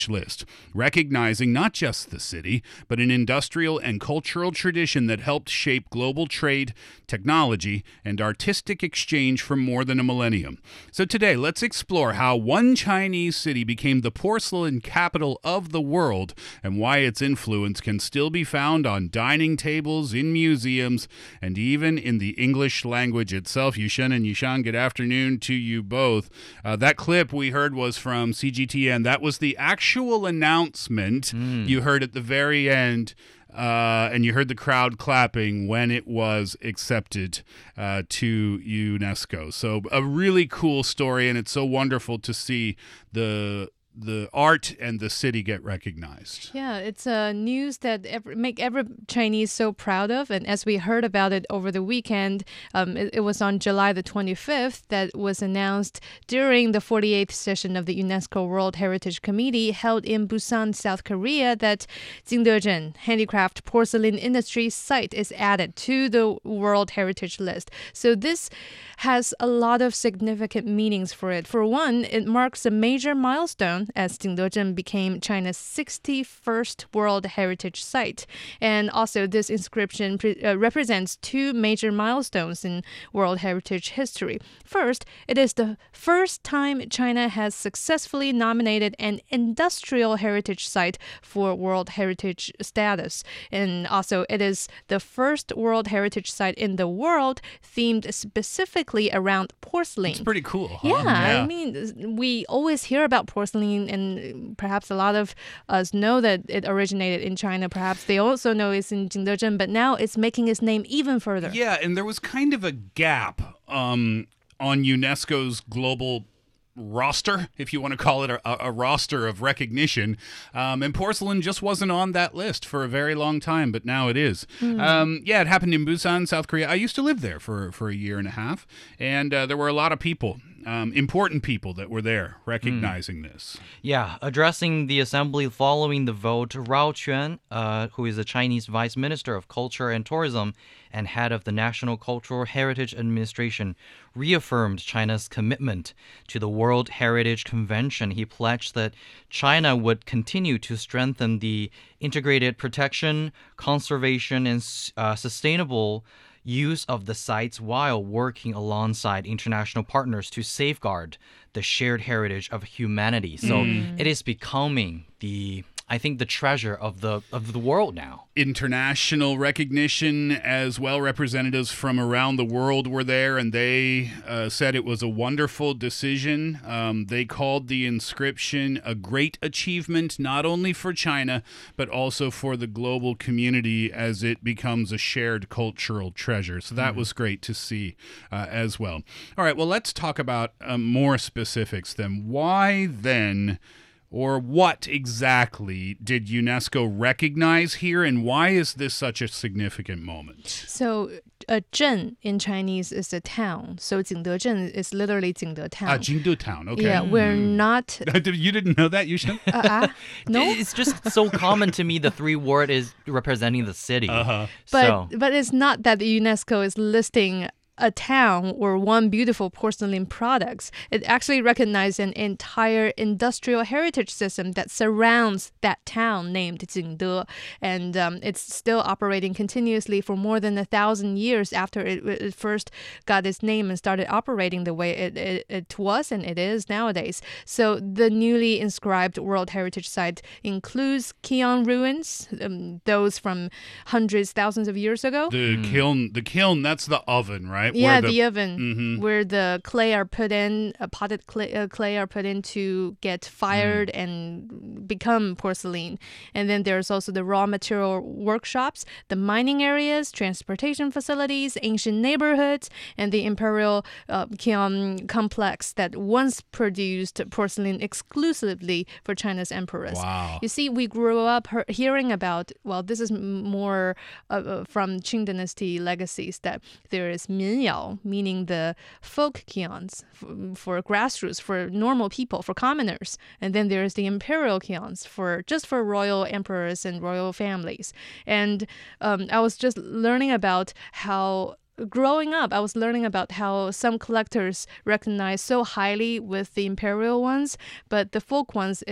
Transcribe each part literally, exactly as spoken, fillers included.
list, recognizing not just the city, but an industrial and cultural tradition that helped shape global trade, technology, and artistic exchange for more than a millennium. So today, let's explore how one Chinese city became the porcelain capital of the world and why its influence can still be found on dining tables, in museums, and even in the English language itself. Yushen and Yishan, good afternoon to you both. Uh, that clip we heard was from C G T N. That was the actual Actual announcement mm. you heard at the very end, uh, and you heard the crowd clapping when it was accepted uh, to UNESCO. So a really cool story, and it's so wonderful to see the the art and the city get recognized. Yeah, it's a uh, news that every, make every Chinese so proud of. And as we heard about it over the weekend, um, it, it was on July the twenty-fifth that was announced during the forty-eighth session of the UNESCO World Heritage Committee held in Busan, South Korea, that Jingdezhen Handicraft Porcelain Industry site is added to the World Heritage List. So this has a lot of significant meanings for it. For one, it marks a major milestone as Jingdezhen became China's sixty-first World Heritage Site. And also, this inscription pre- uh, represents two major milestones in World Heritage history. First, it is the first time China has successfully nominated an industrial heritage site for World Heritage status. And also, it is the first World Heritage Site in the world themed specifically around porcelain. It's pretty cool, huh? Yeah, yeah, I mean, we always hear about porcelain, and perhaps a lot of us know that it originated in China. Perhaps they also know it's in Jingdezhen, but now it's making its name even further. Yeah, and there was kind of a gap um, on UNESCO's global roster, if you want to call it a, a roster of recognition. Um, and porcelain just wasn't on that list for a very long time, but now it is. Mm. Um, yeah, it happened in Busan, South Korea. I used to live there for, for a year and a half, and uh, there were a lot of people, um, important people that were there recognizing mm. this. Yeah, addressing the assembly following the vote, Rao Quan, uh, who is the Chinese Vice Minister of Culture and Tourism and head of the National Cultural Heritage Administration, reaffirmed China's commitment to the World Heritage Convention. He pledged that China would continue to strengthen the integrated protection, conservation, and uh, sustainable use of the sites while working alongside international partners to safeguard the shared heritage of humanity. So mm. it is becoming the I think the treasure of the of the world now. International recognition as well. Representatives from around the world were there, and they uh, said it was a wonderful decision. Um, they called the inscription a great achievement, not only for China, but also for the global community as it becomes a shared cultural treasure. So that mm. was great to see uh, as well. All right, well, let's talk about uh, more specifics then. Why then... Or what exactly did UNESCO recognize here, and why is this such a significant moment? So, a zhen in Chinese is a town. So, Jingdezhen is literally Jingde town. Ah, Jingde town, okay. Yeah, we're mm. not... You didn't know that, Yushen? uh, uh, no? It's just so common to me, the three word is representing the city. Uh-huh. But, so. but it's not that the UNESCO is listing a town or one beautiful porcelain products. It actually recognized an entire industrial heritage system that surrounds that town named Jingde. And um, it's still operating continuously for more than a thousand years after it, it first got its name and started operating the way it, it, it was and it is nowadays. So the newly inscribed World Heritage Site includes kiln ruins, um, those from hundreds, thousands of years ago. The mm. kiln, the kiln, that's the oven, right? Yeah, the, the oven mm-hmm. where the clay are put in, uh, potted clay, uh, clay are put in to get fired mm. and become porcelain. And then there's also the raw material workshops, the mining areas, transportation facilities, ancient neighborhoods, and the imperial uh, kiln complex that once produced porcelain exclusively for China's emperors. Wow. You see, we grew up he- hearing about, well, this is more uh, from Qing Dynasty legacies, that there is minyao, meaning the folk kilns for, for grassroots, for normal people, for commoners. And then there's the imperial kilns for just for royal emperors and royal families. And um, I was just learning about how growing up, I was learning about how some collectors recognize so highly with the imperial ones, but the folk ones is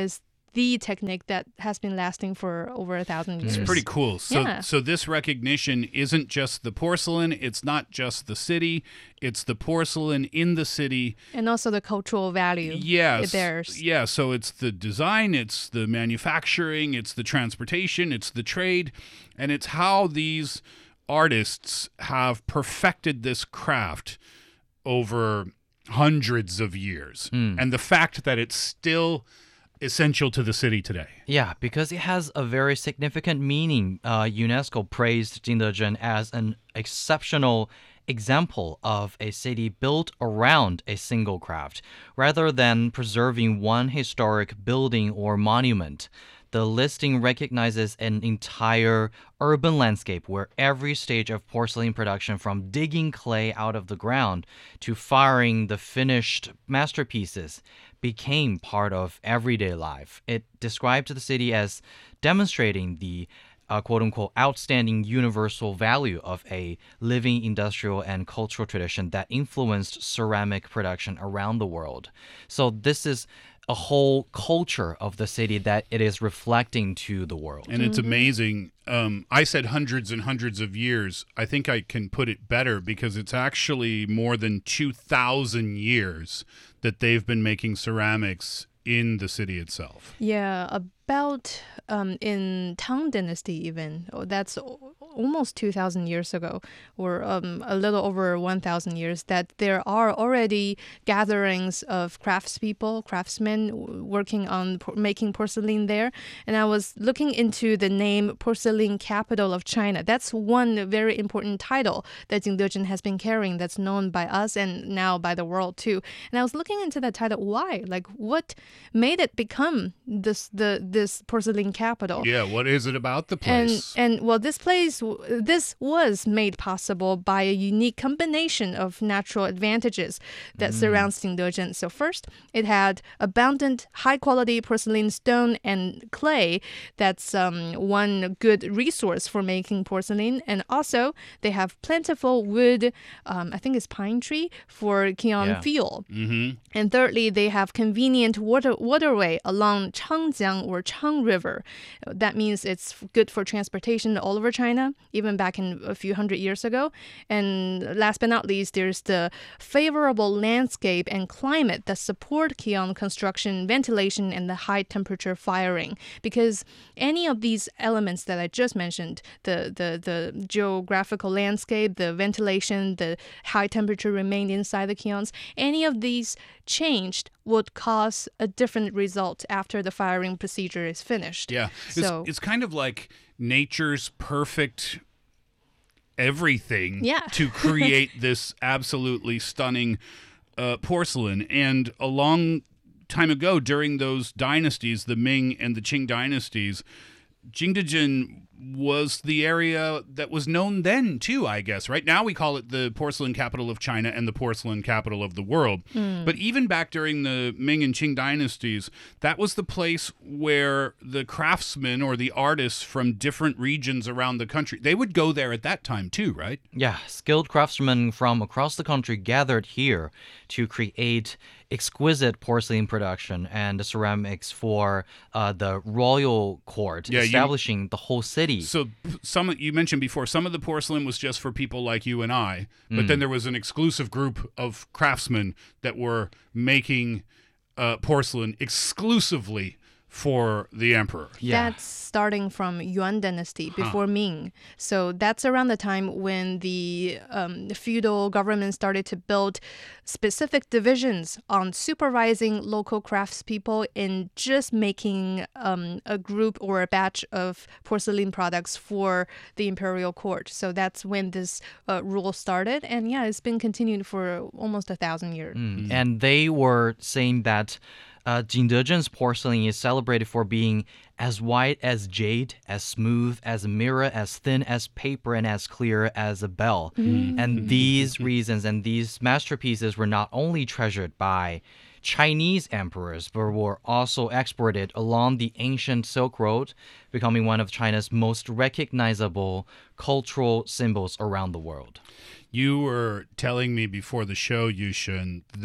the technique that has been lasting for over a thousand years. It's pretty cool. So, Yeah. so this recognition isn't just the porcelain. It's not just the city. It's the porcelain in the city. And also the cultural value Yes. it bears. Yeah. So it's the design, it's the manufacturing, it's the transportation, it's the trade, and it's how these artists have perfected this craft over hundreds of years. And the fact that it's still essential to the city today. Yeah, because it has a very significant meaning. Uh, UNESCO praised Jingdezhen as an exceptional example of a city built around a single craft, rather than preserving one historic building or monument. The listing recognizes an entire urban landscape where every stage of porcelain production, from digging clay out of the ground to firing the finished masterpieces, became part of everyday life. It described the city as demonstrating the uh, quote-unquote outstanding universal value of a living industrial and cultural tradition that influenced ceramic production around the world. So this is a whole culture of the city that it is reflecting to the world. And it's amazing. Um, I said hundreds and hundreds of years. I think I can put it better because it's actually more than two thousand years that they've been making ceramics in the city itself. Yeah, about um, in Tang Dynasty even. Oh, that's o- almost two thousand years ago, or um, a little over one thousand years, that there are already gatherings of craftspeople, craftsmen w- working on por- making porcelain there. And I was looking into the name Porcelain Capital of China. That's one very important title that Jingdezhen has been carrying that's known by us and now by the world too. And I was looking into that title. Why? Like, what made it become this the this porcelain capital? Yeah, what is it about the And place? and well, this place, this was made possible by a unique combination of natural advantages that surrounds Jingdezhen. So first, it had abundant, high-quality porcelain stone and clay. That's um, one good resource for making porcelain. And also, they have plentiful wood. Um, I think it's pine tree for Qian Yeah. fuel. Mm-hmm. And thirdly, they have convenient water waterway along Changjiang or Chang River. That means it's good for transportation all over China, even back in a few hundred years ago. And last but not least, there's the favorable landscape and climate that support Qian construction, ventilation, and the high temperature firing. Because any of these elements that I just mentioned, the, the, the geographical landscape, the ventilation, the high temperature remained inside the Qians, any of these changed would cause a different result after the firing procedure is finished. Yeah. It's, So- it's kind of like nature's perfect everything Yeah. to create this absolutely stunning uh, porcelain. And a long time ago, during those dynasties, the Ming and the Qing dynasties, Jingdezhen was the area that was known then too, I guess. Right now we call it the porcelain capital of China and the porcelain capital of the world. But even back during the Ming and Qing dynasties, that was the place where the craftsmen or the artists from different regions around the country, they would go there at that time too, right? Yeah, skilled craftsmen from across the country gathered here to create exquisite porcelain production and ceramics for uh, the royal court, Yeah, you- establishing the whole city. So p- some you mentioned before, some of the porcelain was just for people like you and I, but then there was an exclusive group of craftsmen that were making uh, porcelain exclusively for the emperor. Yeah. That's starting from Yuan dynasty before Ming. So that's around the time when the um, feudal government started to build specific divisions on supervising local craftspeople in just making um, a group or a batch of porcelain products for the imperial court. So that's when this uh, rule started. And yeah, it's been continued for almost a thousand years. Mm. And they were saying that uh, Jingdezhen's porcelain is celebrated for being as white as jade, as smooth as a mirror, as thin as paper, and as clear as a bell. And these reasons and these masterpieces were not only treasured by Chinese emperors, but were also exported along the ancient Silk Road, becoming one of China's most recognizable cultural symbols around the world. You were telling me before the show, Yushun, that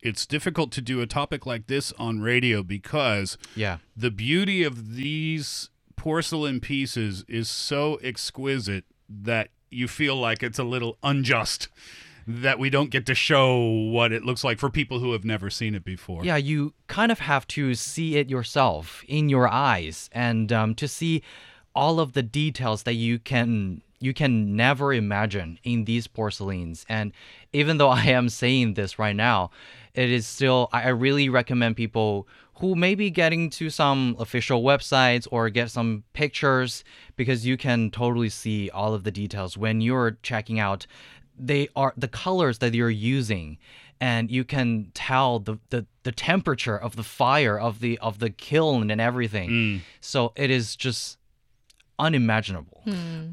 it's difficult to do a topic like this on radio because Yeah. the beauty of these porcelain pieces is so exquisite that you feel like it's a little unjust that we don't get to show what it looks like for people who have never seen it before. Yeah, you kind of have to see it yourself in your eyes and um, to see all of the details that you can you can never imagine in these porcelains. And even though I am saying this right now, it is still, I I really recommend people who may be getting to some official websites or get some pictures because you can totally see all of the details when you're checking out. They are the colors that you're using, and you can tell the, the, the temperature of the fire of the of the kiln and everything. So it is just unimaginable.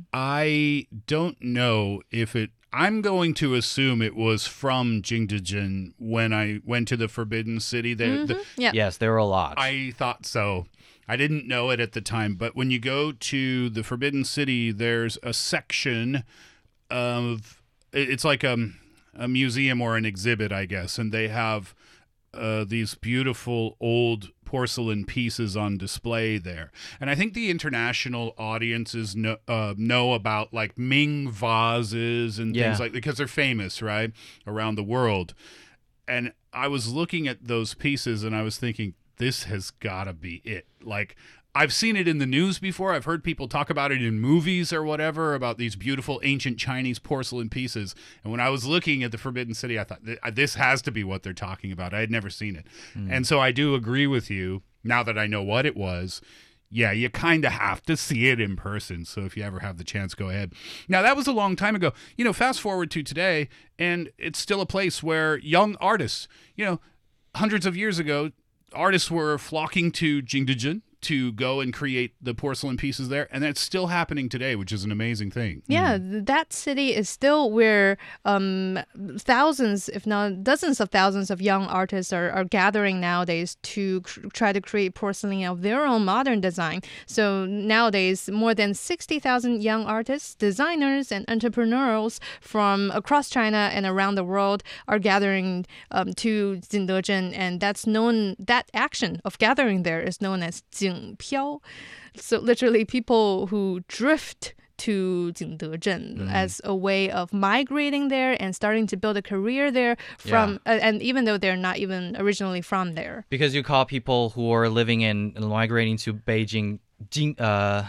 I don't know if it. I'm going to assume it was from Jingdezhen when I went to the Forbidden City. There, the, Yeah. Yes, there are a lot. I thought so. I didn't know it at the time, but when you go to the Forbidden City, there's a section of it's like a, a museum or an exhibit, I guess, and they have uh, these beautiful old porcelain pieces on display there. And I think the international audiences know, uh, know about like Ming vases and Yeah. things like because they're famous, right, around the world. And I was looking at those pieces and I was thinking, this has got to be it. Like, I've seen it in the news before. I've heard people talk about it in movies or whatever about these beautiful ancient Chinese porcelain pieces. And when I was looking at the Forbidden City, I thought, this has to be what they're talking about. I had never seen it. And so I do agree with you, now that I know what it was. Yeah, you kind of have to see it in person. So if you ever have the chance, go ahead. Now, that was a long time ago. You know, fast forward to today, and it's still a place where young artists, you know, hundreds of years ago, artists were flocking to Jingdezhen to go and create the porcelain pieces there, and that's still happening today, which is an amazing thing. Yeah, th- that city is still where um, thousands, if not dozens of thousands of young artists are, are gathering nowadays to cr- try to create porcelain of their own modern design. So nowadays, more than sixty thousand young artists, designers, and entrepreneurs from across China and around the world are gathering um, to Jingdezhen, and that's known, that action of gathering there is known as Jingpiao. So literally people who drift to Jingdezhen as a way of migrating there and starting to build a career there from uh, and even though they're not even originally from there. Because you call people who are living in migrating to Beijing, Jing, uh,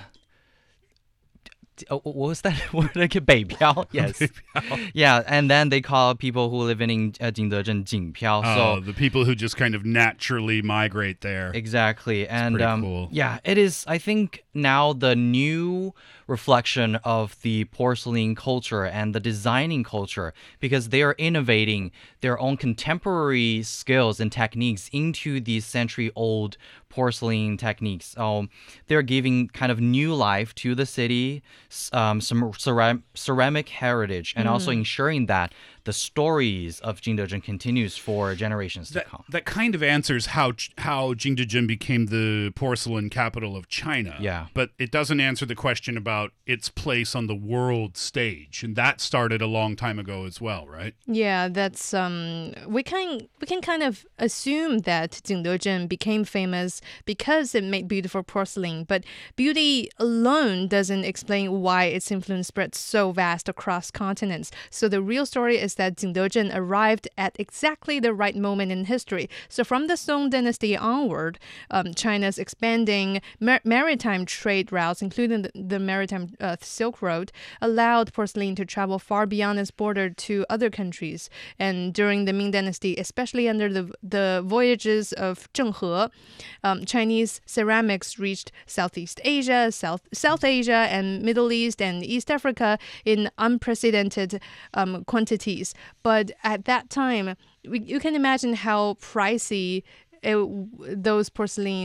oh, what was that word again? 北漂, yes. Yeah, and then they call people who live in uh, Jingdezhen 景漂. Oh, So the people who just kind of naturally migrate there. exactly. And pretty um, cool. yeah, it is, I think, now the new reflection of the porcelain culture and the designing culture, because they are innovating their own contemporary skills and techniques into these century-old porcelain techniques. So they're giving kind of new life to the city, s- um, some ceram- ceramic heritage, and also ensuring that the stories of Jingdezhen continues for generations to That, come. that kind of answers how how Jingdezhen became the porcelain capital of China. Yeah. But it doesn't answer the question about its place on the world stage, and that started a long time ago as well, right? Yeah, that's um we can we can kind of assume that Jingdezhen became famous because it made beautiful porcelain, but beauty alone doesn't explain why its influence spread so vast across continents. So the real story is that Jingdezhen arrived at exactly the right moment in history. So from the Song Dynasty onward, um, China's expanding mar- maritime trade routes, including the, the maritime uh, Silk Road, allowed porcelain to travel far beyond its border to other countries. And during the Ming Dynasty, especially under the the voyages of Zheng He, um, Chinese ceramics reached Southeast Asia, South South Asia, and Middle East and East Africa in unprecedented um, quantities. But at that time, we, you can imagine how pricey it, those porcelain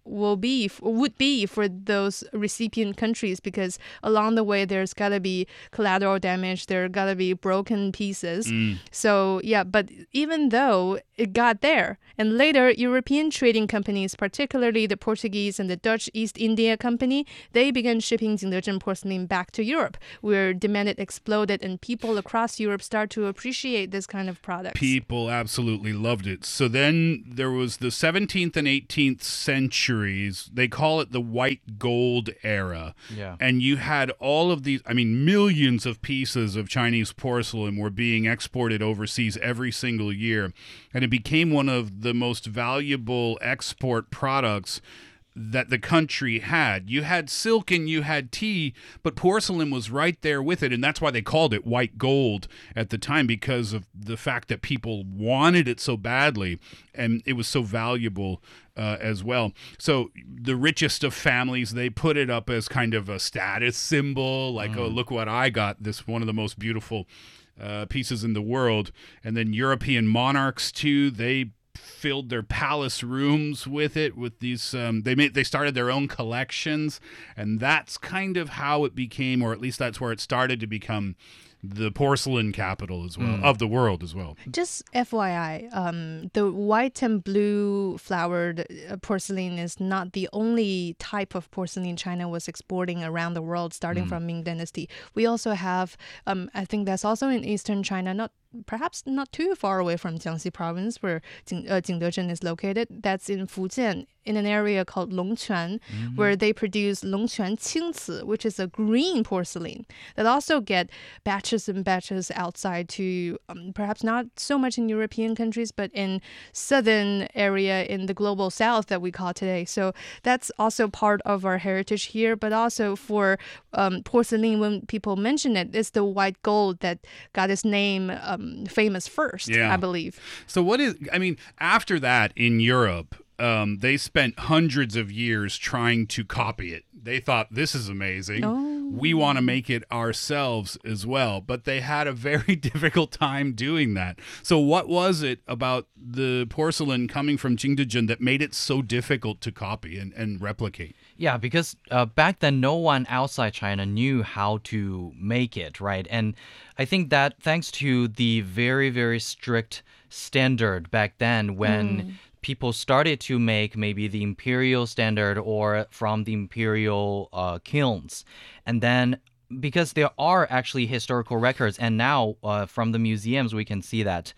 will be would be for those recipient countries, because along the way there's got to be collateral damage, there got to be broken pieces. Mm. So yeah, but even though it got there, and later European trading companies, particularly the Portuguese and the Dutch East India Company, they began shipping Jingdezhen porcelain back to Europe, where demand exploded and people across Europe start to appreciate this kind of products. People absolutely loved it. So then there was the seventeenth and eighteenth centuries. They call it the white gold era. Yeah. And you had all of these, I mean, millions of pieces of Chinese porcelain were being exported overseas every single year. And it became one of the most valuable export products that the country had. You had silk and you had tea, but porcelain was right there with it, and that's why they called it white gold at the time, because of the fact that people wanted it so badly, and it was so valuable uh, as well. So the richest of families, they put it up as kind of a status symbol, like, mm. oh, look what I got, this one of the most beautiful uh, pieces in the world. And then European monarchs too, they filled their palace rooms with it, with these um, they made they started their own collections, and that's kind of how it became, or at least that's where it started to become, the porcelain capital as well, mm. of the world as well. Just F Y I, um, the white and blue flowered porcelain is not the only type of porcelain China was exporting around the world, starting mm. from Ming Dynasty. We also have, um, I think that's also in eastern China, not perhaps not too far away from Jiangxi province, where Jing, uh, Jingdezhen is located. That's in Fujian, in an area called Longquan, mm-hmm. where they produce Longquan Qingci, which is a green porcelain that also get batches and batches outside to um, perhaps not so much in European countries, but in southern area in the global south that we call today. So that's also part of our heritage here, but also for um, porcelain, when people mention it, it's the white gold that got its name um, famous first, yeah. I believe. So what is, I mean, after that in Europe, um, they spent hundreds of years trying to copy it. They thought, this is amazing. Oh. We want to make it ourselves as well. But they had a very difficult time doing that. So what was it about the porcelain coming from Jingdezhen that made it so difficult to copy and, and replicate? Yeah, because uh, back then, no one outside China knew how to make it, right? And I think that thanks to the very, very strict standard back then, when mm. people started to make maybe the imperial standard or from the imperial uh, kilns, and then because there are actually historical records, and now uh, from the museums we can see that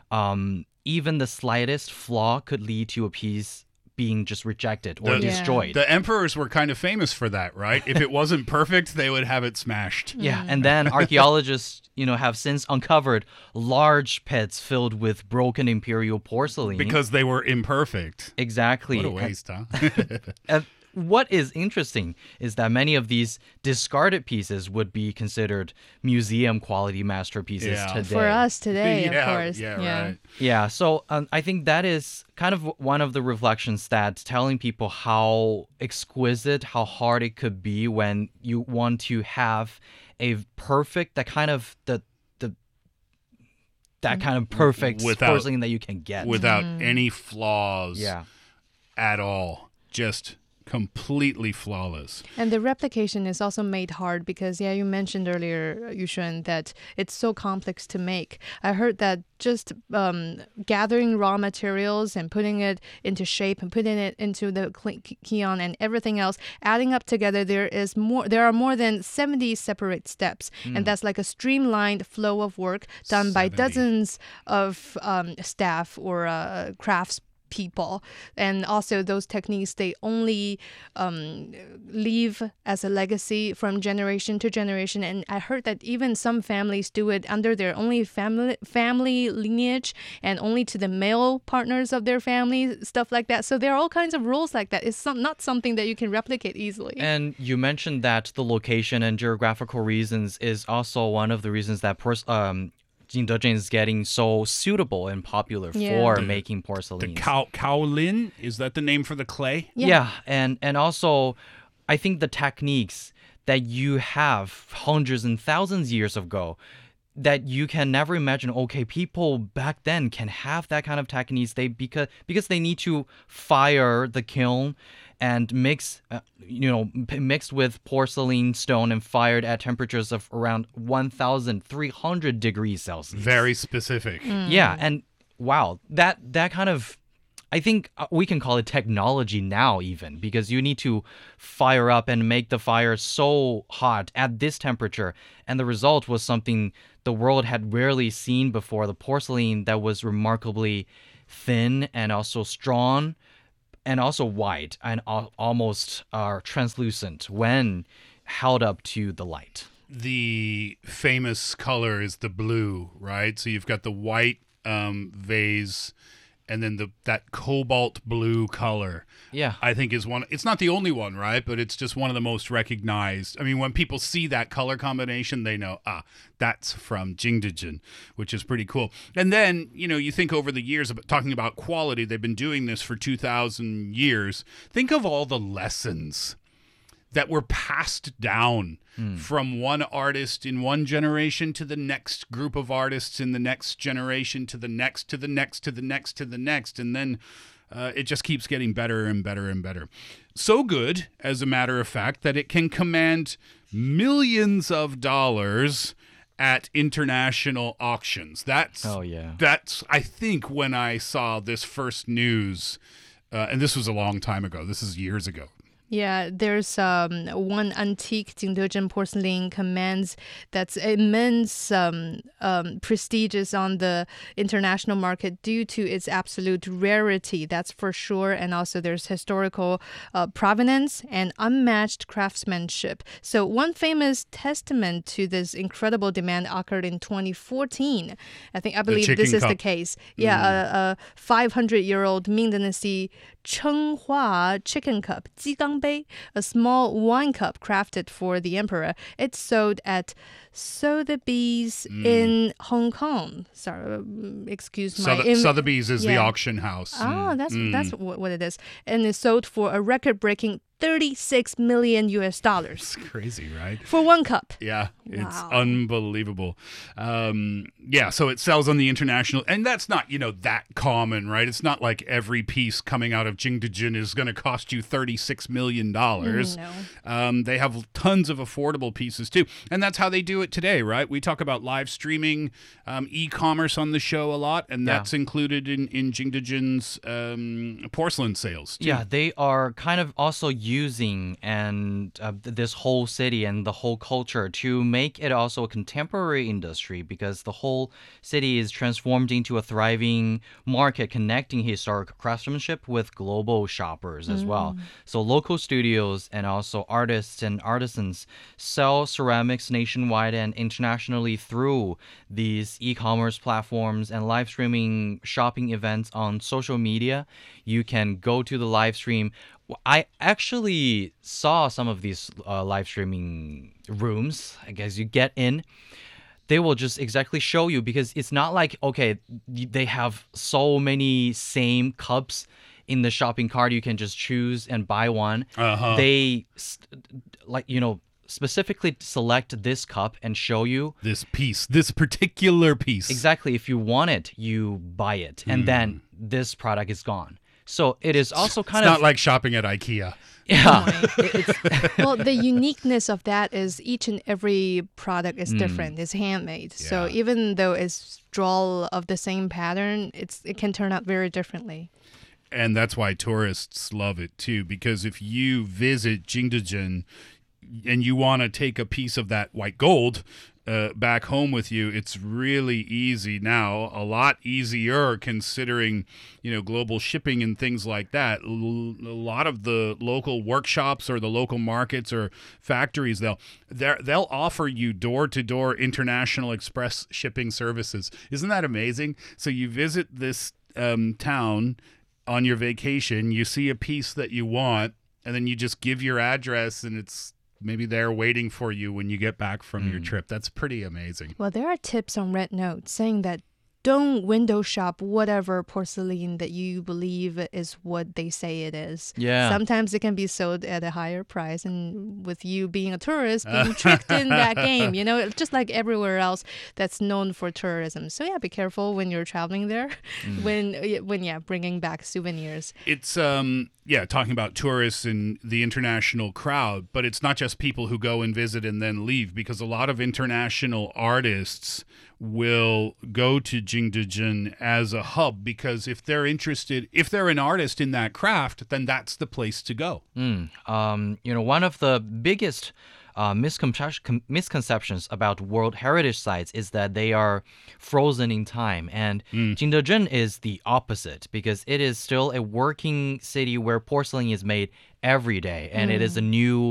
um, even the slightest flaw could lead to a piece being just rejected or the, destroyed. The emperors were kind of famous for that, right? If it wasn't perfect, they would have it smashed. Yeah, and then archaeologists, you know, have since uncovered large pits filled with broken imperial porcelain. Because they were imperfect. Exactly. What a waste, and, huh? and what is interesting is that many of these discarded pieces would be considered museum quality masterpieces yeah. today. For us today, yeah, of course. Yeah, yeah. right. Yeah, so um, I think that is kind of one of the reflections that's telling people how exquisite, how hard it could be when you want to have a perfect, that kind of, the the that kind of perfect without, porcelain that you can get. Without mm. any flaws yeah. at all. Just completely flawless. And the replication is also made hard because, yeah, you mentioned earlier, Yushun, that it's so complex to make. I heard that just um, gathering raw materials and putting it into shape and putting it into the kiln and everything else, adding up together, there is more. There are more than seventy separate steps, mm. and that's like a streamlined flow of work done seventy. By dozens of um, staff or uh, crafts people. And also those techniques, they only um, leave as a legacy from generation to generation. And I heard that even some families do it under their only family family lineage and only to the male partners of their family, stuff like that. So there are all kinds of rules like that. It's some, not something that you can replicate easily. And you mentioned that the location and geographical reasons is also one of the reasons that pers- um Jingdezhen is getting so suitable and popular yeah. for the, making porcelain. The Kao Kaolin, is that the name for the clay? Yeah. yeah, and and also, I think the techniques that you have hundreds and thousands of years ago, that you can never imagine. Okay, people back then can have that kind of techniques. They because because they need to fire the kiln and mixed, uh, you know, p- mixed with porcelain stone and fired at temperatures of around one thousand three hundred degrees Celsius. Very specific. Yeah, and wow, that that kind of, I think uh, we can call it technology now even, because you need to fire up and make the fire so hot at this temperature, and the result was something the world had rarely seen before, the porcelain that was remarkably thin and also strong and also white and al- almost uh, translucent when held up to the light. The famous color is the blue, right? So you've got the white um, vase and then the that cobalt blue color. Yeah. I think is one. It's not the only one, right? But it's just one of the most recognized. I mean, when people see that color combination, they know, ah, that's from Jingdezhen, which is pretty cool. And then, you know, you think over the years, about talking about quality, they've been doing this for two thousand years. Think of all the lessons that were passed down mm. from one artist in one generation to the next group of artists in the next generation to the next, to the next, to the next, to the next. And then uh, it just keeps getting better and better and better. So good, as a matter of fact, that it can command millions of dollars at international auctions. That's, oh, yeah. That's, I think, when I saw this first news, uh, and this was a long time ago. This is years ago. Yeah, there's um, one antique Jingdezhen porcelain commands that's immense um, um, prestigious on the international market due to its absolute rarity, that's for sure. And also there's historical uh, provenance and unmatched craftsmanship. So one famous testament to this incredible demand occurred in twenty fourteen. I think, I believe this is cup. the case. Yeah, mm. a, a five hundred year old Ming Dynasty Chenghua chicken cup, 鸡缸杯, a small wine cup crafted for the emperor. It's sold at Sotheby's mm. in Hong Kong. Sorry, excuse my... Sothe- Sotheby's is yeah. the auction house. Oh, that's mm. that's what it is. And it's sold for a record-breaking thirty-six million U S dollars. It's crazy, right? For one cup. Yeah, wow. It's unbelievable. Um, yeah, so it sells on the international, and that's not, you know, that common, right? It's not like every piece coming out of Jingdezhen is going to cost you thirty-six million dollars. Mm, no. Um, they have tons of affordable pieces too, and that's how they do it today, right? We talk about live streaming, um, e-commerce on the show a lot, and that's yeah. included in, in Jingdezhen's um, porcelain sales too. Yeah, they are kind of also using and uh, this whole city and the whole culture to make it also a contemporary industry, because the whole city is transformed into a thriving market connecting historic craftsmanship with global shoppers as mm. well. So local studios and also artists and artisans sell ceramics nationwide and internationally through these e-commerce platforms and live streaming shopping events on social media. You can go to the live stream. I actually saw some of these uh, live streaming rooms. I guess you get in, they will just exactly show you, because it's not like, okay, they have so many same cups in the shopping cart. You can just choose and buy one. Uh-huh. They, like, you know, specifically select this cup and show you this piece, this particular piece. Exactly. If you want it, you buy it. And mm. then this product is gone. So it is also kind it's of... It's not like shopping at IKEA. Yeah. Well, the uniqueness of that is each and every product is different. Mm. It's handmade. Yeah. So even though it's drawn of the same pattern, it's it can turn out very differently. And that's why tourists love it too, because if you visit Jingdezhen and you want to take a piece of that white gold Uh, back home with you, it's really easy now, a lot easier considering, you know, global shipping and things like that. L- a lot of the local workshops or the local markets or factories, they'll they'll offer you door-to-door international express shipping services. Isn't that amazing? So you visit this um, town on your vacation, you see a piece that you want, and then you just give your address, and it's maybe they're waiting for you when you get back from mm. your trip. That's pretty amazing. Well, there are tips on Red Note saying that don't window shop whatever porcelain that you believe is what they say it is. Yeah. Sometimes it can be sold at a higher price, and with you being a tourist, being tricked in that game, you know, just like everywhere else that's known for tourism. So yeah, be careful when you're traveling there, mm. when when yeah, bringing back souvenirs. It's um yeah, talking about tourists and the international crowd, but it's not just people who go and visit and then leave, because a lot of international artists will go to Jingdezhen as a hub, because if they're interested, if they're an artist in that craft, then that's the place to go. Mm, um, you know, one of the biggest uh, misconcep- misconceptions about World Heritage Sites is that they are frozen in time. And mm. Jingdezhen is the opposite, because it is still a working city where porcelain is made every day. And mm. it is a new